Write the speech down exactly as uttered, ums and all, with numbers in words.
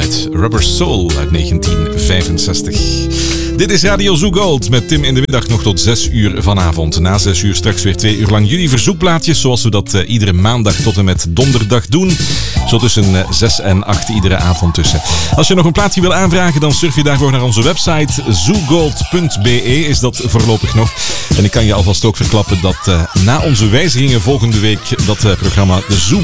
met Rubber Soul uit negentien vijfenzestig. Dit is Radio Zoo Gold met Tim in de middag nog tot zes uur vanavond. Na zes uur straks weer twee uur lang jullie verzoekplaatjes, zoals we dat uh, iedere maandag tot en met donderdag doen. Zo tussen uh, zes en acht iedere avond tussen. Als je nog een plaatje wil aanvragen, dan surf je daarvoor naar onze website. zoogold punt b e is dat voorlopig nog. En ik kan je alvast ook verklappen dat uh, na onze wijzigingen volgende week dat uh, programma de Zoo